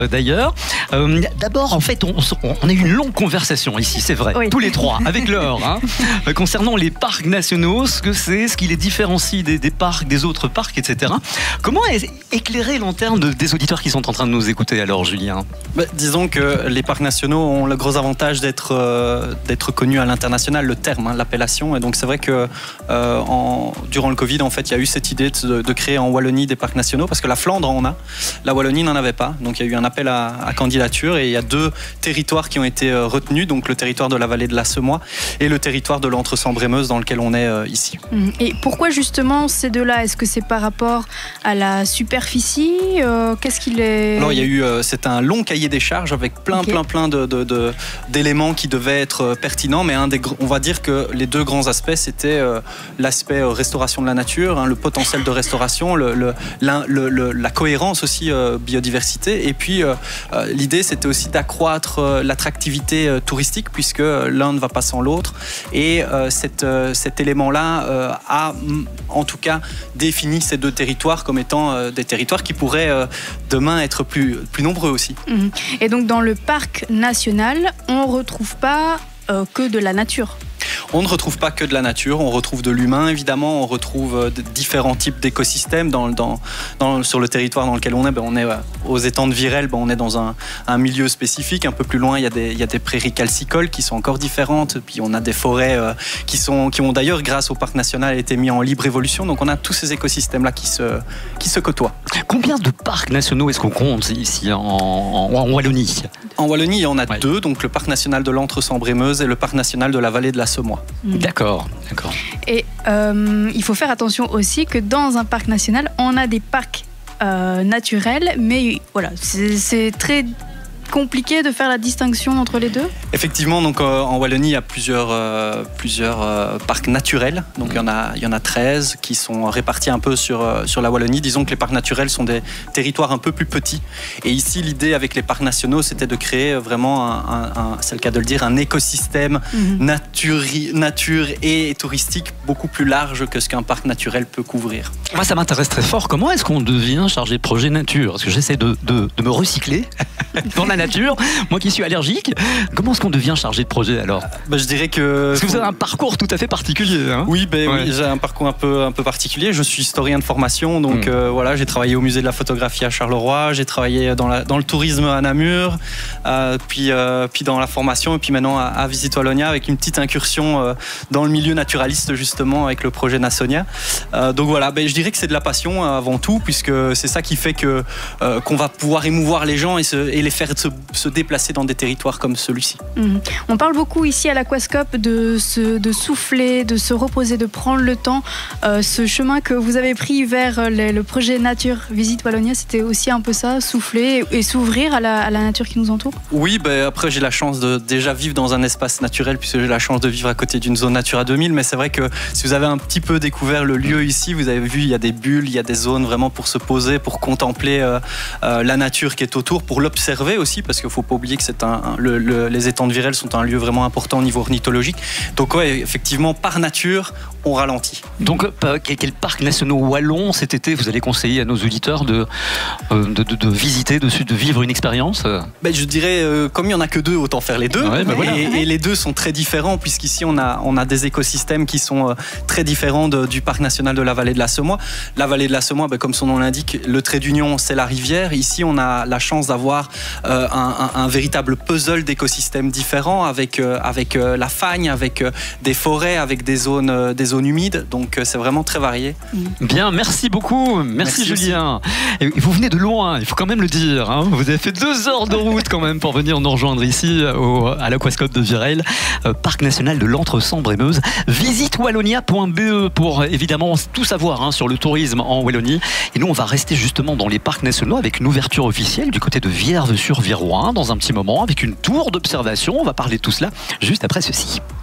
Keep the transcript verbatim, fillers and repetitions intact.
D'ailleurs, euh, d'abord, en fait, on, on a eu une longue conversation ici, c'est vrai, oui. tous les trois, avec Laure, hein, concernant les parcs nationaux, ce que c'est, ce qui les différencie des, des parcs, des autres parcs, et cetera. Comment éclairer lanterne de, des auditeurs qui sont en train de nous écouter alors, Julien? bah, Disons que les parcs nationaux ont le gros avantage d'être euh, d'être connus à l'international, le terme, hein, l'appellation. Et donc c'est vrai que euh, en, durant le Covid, en fait, il y a eu cette idée de, de créer en Wallonie des parcs nationaux, parce que la Flandre en a, la Wallonie n'en avait pas. Donc il y a eu un appel à, à candidature et il y a deux territoires qui ont été retenus, donc le territoire de la vallée de la Semois et le territoire de l'Entre-Sambre-et-Meuse dans lequel on est euh, ici. Et pourquoi justement ces deux-là? Est-ce que c'est par rapport à la superficie? euh, Qu'est-ce qu'il est? Alors il y a eu, euh, c'est un long cahier des charges avec plein, okay. plein, plein de, de, de, d'éléments qui devaient être pertinents, mais un des, on va dire que les deux grands aspects, c'était euh, l'aspect euh, restauration de la nature, hein, le potentiel de restauration, le, le, la, le, le, la cohérence aussi euh, biodiversité, et puis euh, euh, l'idée c'était aussi d'accroître euh, l'attractivité euh, touristique, puisque euh, l'un ne va pas sans l'autre, et euh, cette, euh, cet élément-là euh, a en tout cas défini ces deux territoires comme étant euh, des territoires qui pourraient euh, demain être plus, plus nombreux aussi. Mmh. Et donc dans le parc national, on ne retrouve pas euh, que de la nature? On ne retrouve pas que de la nature, on retrouve de l'humain évidemment, on retrouve différents types d'écosystèmes dans, dans, dans, sur le territoire dans lequel on est. Ben on est aux étangs de Virel, ben on est dans un, un milieu spécifique. Un peu plus loin, il y a des, il y a des prairies calcicoles qui sont encore différentes. Puis on a des forêts euh, qui, sont, qui ont d'ailleurs, grâce au parc national, été mis en libre évolution. Donc on a tous ces écosystèmes-là qui se, qui se côtoient. Combien de parcs nationaux est-ce qu'on compte ici en, en, en Wallonie? En Wallonie, il y en a ouais. deux, donc le parc national de l'Entre-Sambre-et-Meuse et le parc national de la vallée de la Semois. D'accord, d'accord. Et euh, il faut faire attention aussi que dans un parc national, on a des parcs euh, naturels, mais voilà, c'est, c'est très compliqué de faire la distinction entre les deux. Effectivement, donc euh, en Wallonie, il y a plusieurs, euh, plusieurs euh, parcs naturels. Donc mmh. il y en a, il y en a treize qui sont répartis un peu sur, euh, sur la Wallonie. Disons que les parcs naturels sont des territoires un peu plus petits. Et ici, l'idée avec les parcs nationaux, c'était de créer vraiment, un, un, un, c'est le cas de le dire, un écosystème mmh. nature, nature et touristique beaucoup plus large que ce qu'un parc naturel peut couvrir. Moi, ça m'intéresse très fort. Comment est-ce qu'on devient chargé de projet nature? Parce que j'essaie de, de, de me recycler dans la nature, moi qui suis allergique. Comment est-ce qu'on devient chargé de projet alors? bah, Je dirais que... Parce que vous avez un parcours tout à fait particulier. Hein? Oui, bah, ouais. oui, j'ai un parcours un peu, un peu particulier. Je suis historien de formation, donc mmh. euh, voilà, j'ai travaillé au musée de la photographie à Charleroi, j'ai travaillé dans, la, dans le tourisme à Namur, euh, puis, euh, puis dans la formation, et puis maintenant à, à Visit Wallonia avec une petite incursion euh, dans le milieu naturaliste justement avec le projet Nasonia. Euh, donc voilà, bah, je dirais que c'est de la passion euh, avant tout, puisque c'est ça qui fait que, euh, qu'on va pouvoir émouvoir les gens et, se, et les faire se, se déplacer dans des territoires comme celui-ci. Mmh. On parle beaucoup ici à l'Aquascope de, se, de souffler, de se reposer, de prendre le temps. Euh, ce chemin que vous avez pris vers les, le projet Nature Visit Wallonia, c'était aussi un peu ça, souffler et, et s'ouvrir à la, à la nature qui nous entoure? Oui, bah, après j'ai la chance de déjà vivre dans un espace naturel, puisque j'ai la chance de vivre à côté d'une zone Natura deux mille, mais c'est vrai que si vous avez un petit peu découvert le lieu ici, vous avez vu, il y a des bulles, il y a des zones vraiment pour se poser, pour contempler euh, euh, la nature qui est autour, pour l'observer aussi, parce qu'il ne faut pas oublier que c'est un, un, le, le, les étangs de Virel sont un lieu vraiment important au niveau ornithologique. Donc ouais, effectivement, par nature, on ralentit. Donc, quel parc national wallon cet été vous allez conseiller à nos auditeurs de, de, de, de visiter, de, de vivre une expérience? ben, Je dirais, euh, comme il n'y en a que deux, autant faire les deux. Ouais, ben voilà. et, et les deux sont très différents, puisqu'ici, on a, on a des écosystèmes qui sont euh, très différents de, du parc national de la vallée de la Semois. La vallée de la Semois, ben, comme son nom l'indique, le trait d'union, c'est la rivière. Ici, on a la chance d'avoir euh, un, un, un véritable puzzle d'écosystèmes différents, avec, euh, avec euh, la fagne, avec euh, des forêts, avec des zones, euh, des zones humides. Donc, euh, c'est vraiment très varié. Bien, merci beaucoup. Merci, merci Julien. Et vous venez de loin, il faut quand même le dire. Hein. Vous avez fait deux heures de route quand même pour venir nous rejoindre ici au, à l'Aquascope de Virel, euh, parc national de l'Entre-Sambre-et-Meuse. visite wallonia point b e pour évidemment tout savoir hein, sur le tourisme en Wallonie. Et nous, on va rester justement dans les parcs nationaux avec une ouverture officielle du côté de Vierve-sur-Viroin dans un petit moment avec une tour d'observation. On va parler de tout cela juste après ceci.